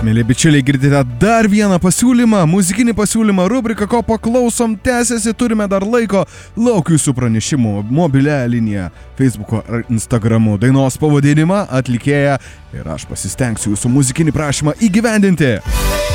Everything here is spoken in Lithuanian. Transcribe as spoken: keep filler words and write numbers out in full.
Mėly bičiuliai, girdite dar vieną pasiūlymą, muzikinį pasiūlymą, rubrika Ko paklausom tęsiasi, turime dar laiko, laukiu jūsų pranešimų, mobiliąją liniją, Facebook'o ar Instagram'u, dainos pavadinimą, atlikėją ir aš pasistengsiu jūsų muzikinį prašymą įgyvendinti.